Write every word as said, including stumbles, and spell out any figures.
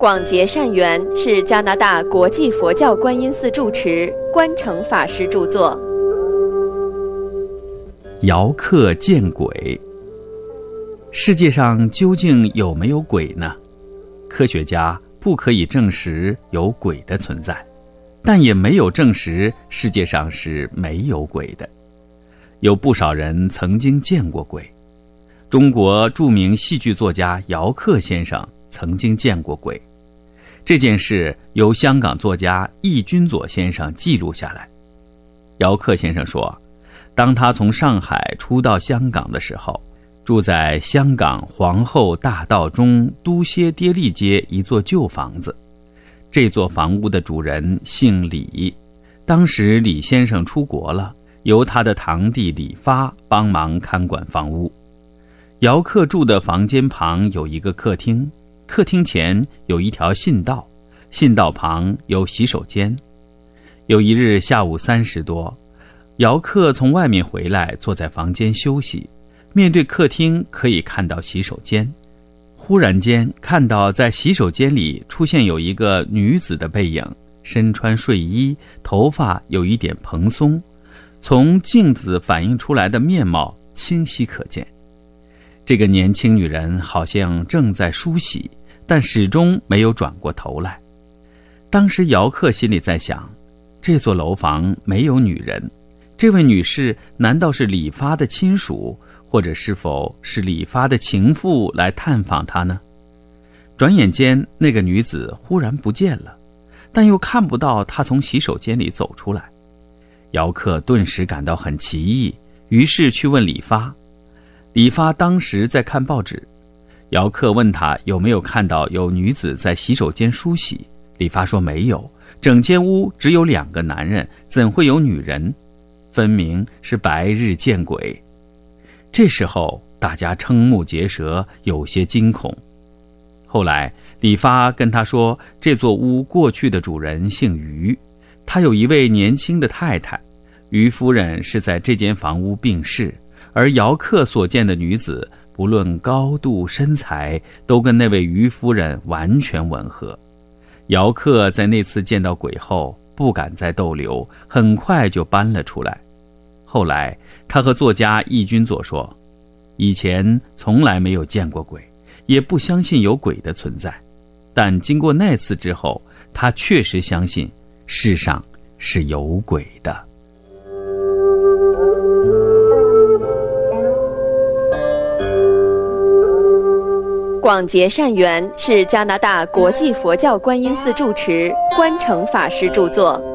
广结善缘是加拿大国际佛教观音寺住持观诚法师著作。 遥客见鬼。世界上究竟有没有鬼呢？科学家不可以证实有鬼的存在，但也没有证实世界上是没有鬼的。有不少人曾经见过鬼。中国著名戏剧作家姚克先生曾经见过鬼。这件事由香港作家易君佐先生记录下来。姚克先生说，当他从上海出到香港的时候，住在香港皇后大道中都歇跌利街一座旧房子。这座房屋的主人姓李，当时李先生出国了，由他的堂弟李发帮忙看管房屋。姚克住的房间旁有一个客厅，客厅前有一条信道，信道旁有洗手间。有一日下午三时多，姚克从外面回来，坐在房间休息，面对客厅可以看到洗手间。忽然间看到在洗手间里出现有一个女子的背影，身穿睡衣，头发有一点蓬松，从镜子反映出来的面貌清晰可见。这个年轻女人好像正在梳洗，但始终没有转过头来。当时姚克心里在想，这座楼房没有女人，这位女士难道是李发的亲属，或者是否是李发的情妇来探访他呢？转眼间那个女子忽然不见了，但又看不到她从洗手间里走出来。姚克顿时感到很奇异，于是去问李发。李发当时在看报纸。姚克问他有没有看到有女子在洗手间梳洗。李发说没有，整间屋只有两个男人，怎会有女人？分明是白日见鬼。这时候大家瞠目结舌，有些惊恐。后来李发跟他说，这座屋过去的主人姓于，他有一位年轻的太太，于夫人是在这间房屋病逝，而姚克所见的女子不论高度身材都跟那位于夫人完全吻合。姚克在那次见到鬼后不敢再逗留，很快就搬了出来。后来他和作家易君佐说，以前从来没有见过鬼，也不相信有鬼的存在，但经过那次之后，他确实相信世上是有鬼的。 广结善缘是加拿大国际佛教观音寺住持观诚法师著作。